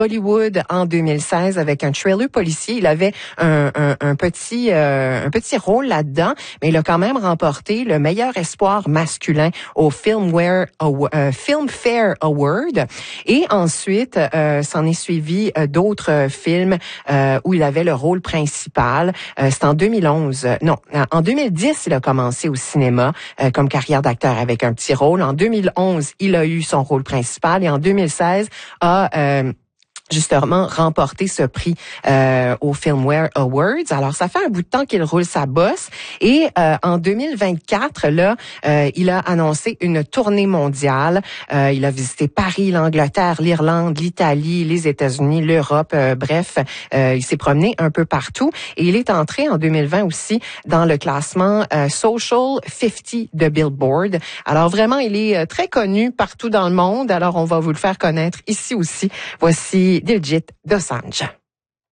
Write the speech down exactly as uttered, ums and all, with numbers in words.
Hollywood en deux mille seize avec un thriller policier. Il avait un, un, un petit euh, un petit rôle là-dedans, mais il a quand même remporté le meilleur espoir masculin au Filmware Awa- euh, Filmfare Award. Et ensuite, euh, s'en est suivi euh, d'autres films euh, où il avait le rôle principal. Euh, c'est en deux mille onze. Euh, non, en deux mille dix, il a commencé au cinéma euh, comme carrière d'acteur avec un petit rôle. En deux mille onze, il a eu son rôle principal et en deux mille seize a euh, justement remporté ce prix euh, au Filmware Awards. Alors, ça fait un bout de temps qu'il roule sa bosse. Et euh, en deux mille vingt-quatre, là, euh, il a annoncé une tournée mondiale. Euh, il a visité Paris, l'Angleterre, l'Irlande, l'Italie, les États-Unis, l'Europe. Euh, bref, euh, il s'est promené un peu partout. Et il est entré en deux mille vingt aussi dans le classement euh, Social cinquante de Billboard. Alors, vraiment, il est euh, très connu partout dans le monde. Alors, on va vous le faire connaître ici aussi. Voici Diljit Dosanjh.